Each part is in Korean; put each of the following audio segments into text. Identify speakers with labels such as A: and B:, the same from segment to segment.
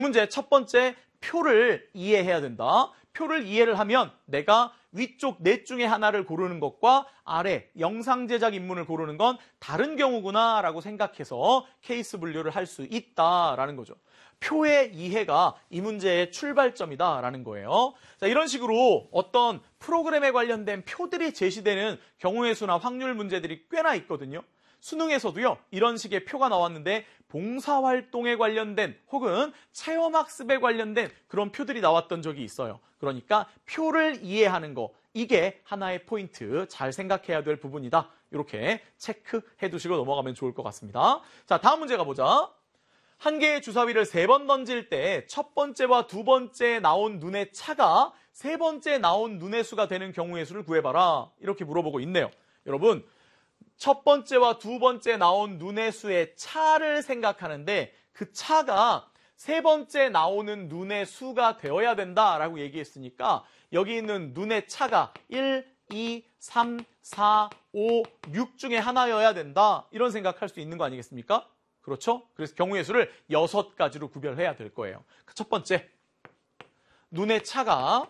A: 문제 첫 번째, 표를 이해해야 된다. 표를 이해를 하면 내가 위쪽 넷 중에 하나를 고르는 것과 아래 영상 제작 입문을 고르는 건 다른 경우구나 라고 생각해서 케이스 분류를 할 수 있다라는 거죠. 표의 이해가 이 문제의 출발점이다라는 거예요. 자, 이런 식으로 어떤 프로그램에 관련된 표들이 제시되는 경우의 수나 확률 문제들이 꽤나 있거든요. 수능에서도요, 이런 식의 표가 나왔는데 봉사활동에 관련된 혹은 체험학습에 관련된 그런 표들이 나왔던 적이 있어요. 그러니까 표를 이해하는 거, 이게 하나의 포인트, 잘 생각해야 될 부분이다. 이렇게 체크해 두시고 넘어가면 좋을 것 같습니다. 자, 다음 문제 가보자. 한 개의 주사위를 3번 던질 때 첫 번째와 두 번째 나온 눈의 차가 세 번째 나온 눈의 수가 되는 경우의 수를 구해봐라. 이렇게 물어보고 있네요. 여러분, 첫 번째와 두 번째 나온 눈의 수의 차를 생각하는데 그 차가 세 번째 나오는 눈의 수가 되어야 된다라고 얘기했으니까 여기 있는 눈의 차가 1, 2, 3, 4, 5, 6 중에 하나여야 된다. 이런 생각할 수 있는 거 아니겠습니까? 그렇죠? 그래서 경우의 수를 6가지로 구별해야 될 거예요. 첫 번째, 눈의 차가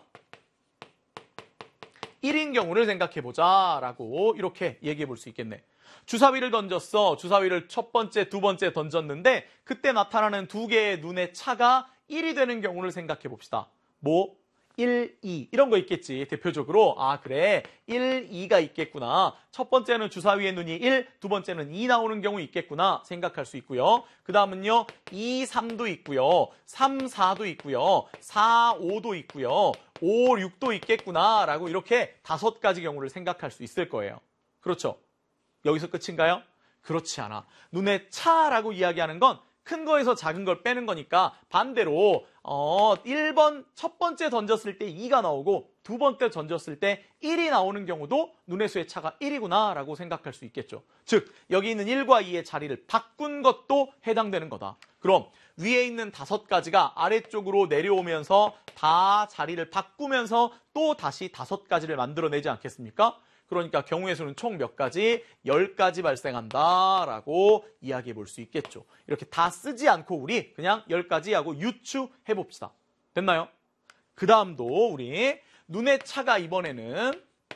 A: 1인 경우를 생각해보자 라고 이렇게 얘기해 볼 수 있겠네. 주사위를 던졌어. 주사위를 첫 번째, 두 번째 던졌는데 그때 나타나는 두 개의 눈의 차가 1이 되는 경우를 생각해 봅시다. 뭐? 1, 2 이런 거 있겠지. 대표적으로 아 그래 1, 2가 있겠구나. 첫 번째는 주사위의 눈이 1, 두 번째는 2 나오는 경우 있겠구나 생각할 수 있고요. 그 다음은요 2, 3도 있고요. 3, 4도 있고요. 4, 5도 있고요. 5, 6도 있겠구나 라고 이렇게 5가지 경우를 생각할 수 있을 거예요. 그렇죠? 여기서 끝인가요? 그렇지 않아. 눈의 차라고 이야기하는 건 큰 거에서 작은 걸 빼는 거니까 반대로 1번 첫 번째 던졌을 때 2가 나오고 두 번째 던졌을 때 1이 나오는 경우도 눈의 수의 차가 1이구나 라고 생각할 수 있겠죠. 즉 여기 있는 1과 2의 자리를 바꾼 것도 해당되는 거다. 그럼 위에 있는 5가지가 아래쪽으로 내려오면서 다 자리를 바꾸면서 또 다시 5가지를 만들어내지 않겠습니까? 그러니까 경우의 수는 총 몇 가지? 10가지 발생한다라고 이야기해 볼 수 있겠죠. 이렇게 다 쓰지 않고 우리 그냥 10가지 하고 유추해 봅시다. 됐나요? 그 다음도 우리 눈의 차가 이번에는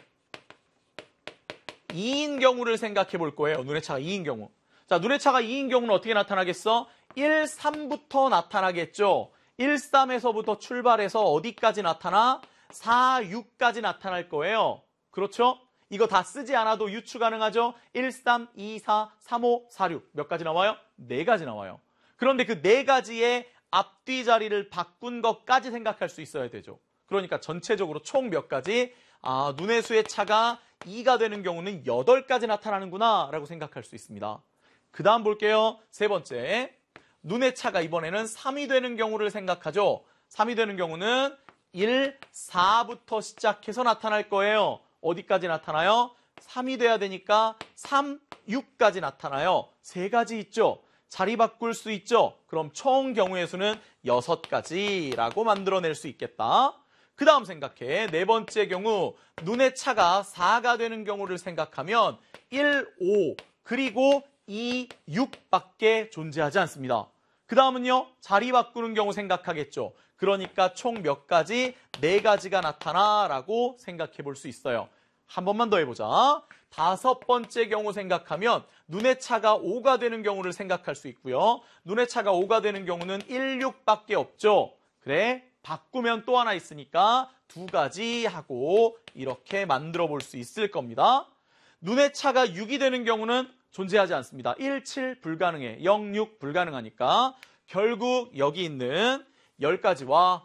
A: 2인 경우를 생각해 볼 거예요. 눈의 차가 2인 경우. 자, 눈의 차가 2인 경우는 어떻게 나타나겠어? 1, 3부터 나타나겠죠. 1, 3에서부터 출발해서 어디까지 나타나? 4, 6까지 나타날 거예요. 그렇죠? 이거 다 쓰지 않아도 유추 가능하죠? 1, 3, 2, 4, 3, 5, 4, 6. 몇 가지 나와요? 4가지 나와요. 그런데 그 4가지의 앞뒤 자리를 바꾼 것까지 생각할 수 있어야 되죠. 그러니까 전체적으로 총 몇 가지? 눈의 수의 차가 2가 되는 경우는 8가지 나타나는구나 라고 생각할 수 있습니다. 그 다음 볼게요. 세 번째, 눈의 차가 이번에는 3이 되는 경우를 생각하죠. 3이 되는 경우는 1, 4부터 시작해서 나타날 거예요. 어디까지 나타나요? 3이 돼야 되니까 3, 6까지 나타나요. 3가지 있죠? 자리 바꿀 수 있죠? 그럼 총 경우의 수는 6가지라고 만들어낼 수 있겠다. 그 다음 생각해. 네 번째 경우 눈의 차가 4가 되는 경우를 생각하면 1, 5 그리고 2, 6밖에 존재하지 않습니다. 그 다음은요. 자리 바꾸는 경우 생각하겠죠. 그러니까 총 몇 가지? 4가지가 나타나라고 생각해 볼 수 있어요. 한 번만 더 해보자. 5번째 경우 생각하면 눈의 차가 5가 되는 경우를 생각할 수 있고요. 눈의 차가 5가 되는 경우는 1, 6밖에 없죠. 그래, 바꾸면 또 하나 있으니까 2가지 하고 이렇게 만들어 볼 수 있을 겁니다. 눈의 차가 6이 되는 경우는 존재하지 않습니다. 1, 7 불가능해. 0, 6 불가능하니까 결국 여기 있는 10가지와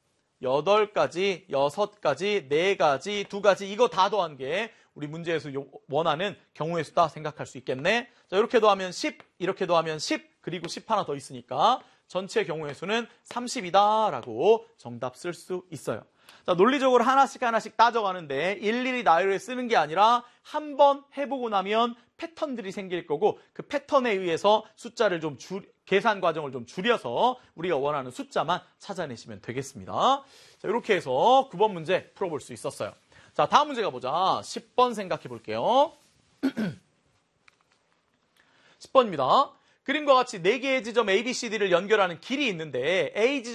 A: 8가지, 6가지, 4가지, 2가지 이거 다 더한 게 우리 문제에서 원하는 경우의 수다 생각할 수 있겠네. 자, 이렇게 더하면 10, 이렇게 더하면 10, 그리고 10 하나 더 있으니까 전체 경우의 수는 30이다라고 정답 쓸 수 있어요. 자, 논리적으로 하나씩 따져가는데 일일이 나열해 쓰는 게 아니라 한번 해보고 나면 패턴들이 생길 거고 그 패턴에 의해서 숫자를 좀 계산 과정을 좀 줄여서 우리가 원하는 숫자만 찾아내시면 되겠습니다. 자, 이렇게 해서 9번 문제 풀어볼 수 있었어요. 자, 다음 문제 가보자. 10번 생각해 볼게요. 10번입니다. 그림과 같이 4개의 지점 A, B, C, D를 연결하는 길이 있는데 A